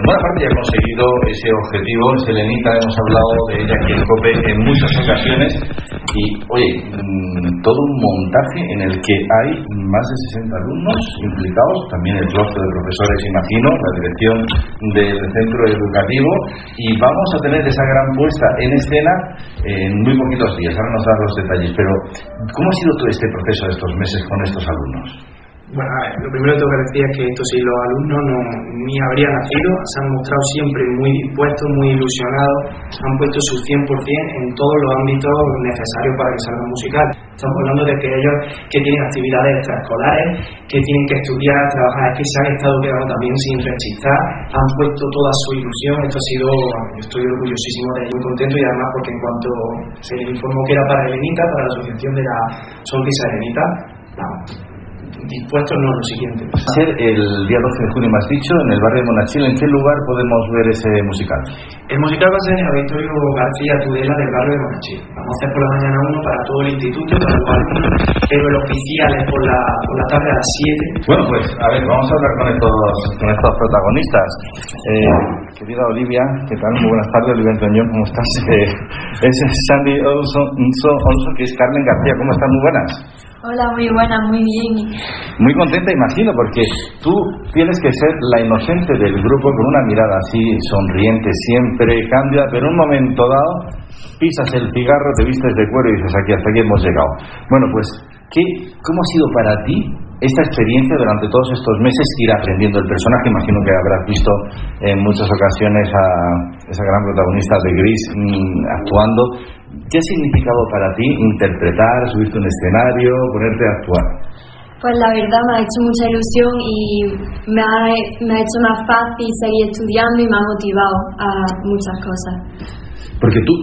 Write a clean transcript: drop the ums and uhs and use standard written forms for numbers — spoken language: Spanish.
en buena parte ya ha conseguido ese objetivo. Selenita, hemos hablado de ella aquí en COPE en muchas ocasiones y, oye, todo un montaje en el que hay más de 60 alumnos implicados, también el claustro de profesores, imagino, la dirección del centro educativo, y vamos a tener esa gran puesta en escena en muy poquitos días. Ahora nos das los detalles, pero ¿cómo ha sido todo este proceso de estos meses con estos alumnos? Bueno, lo primero que tengo que decir es que estos sí, los alumnos ni habrían nacido, se han mostrado siempre muy dispuestos, muy ilusionados, han puesto su 100% en todos los ámbitos necesarios para que salga musical. Estamos hablando de que ellos que tienen actividades extraescolares, que tienen que estudiar, trabajar, es que se han estado quedando también sin rechistar, han puesto toda su ilusión. Esto ha sido, yo estoy orgullosísimo de ellos, muy contento, y además porque en cuanto se les informó que era para Helenita, para la asociación de la Sonrisa Helenita, dispuestos no lo siguiente. Va a ser el día 12 de junio, me has dicho, en el barrio de Monachil. ¿En qué lugar podemos ver ese musical? El musical va a ser en el Auditorio García Tudela del barrio de Monachil. Vamos a hacer por la mañana uno para todo el instituto, para los alumnos, pero el oficial es por la tarde a las 7. Bueno, pues a ver, vamos a hablar con estos protagonistas. Querida Olivia, ¿qué tal? Muy buenas tardes. Olivia Antoñón, ¿cómo estás? Es Sandy Olson, que es Carmen García. ¿Cómo estás? Muy buenas. Hola, muy buena, muy bien. Muy contenta, imagino, porque tú tienes que ser la inocente del grupo, con una mirada así, sonriente, siempre cándida, pero en un momento dado pisas el cigarro, te vistes de cuero y dices, hasta aquí hemos llegado. Bueno, pues, ¿cómo ha sido para ti esta experiencia durante todos estos meses, ir aprendiendo el personaje? Imagino que habrás visto en muchas ocasiones a esa gran protagonista de Gris actuando. ¿Qué ha significado para ti interpretar, subirte a un escenario, ponerte a actuar? Pues la verdad me ha hecho mucha ilusión y me ha hecho más fácil seguir estudiando y me ha motivado a muchas cosas. Porque tú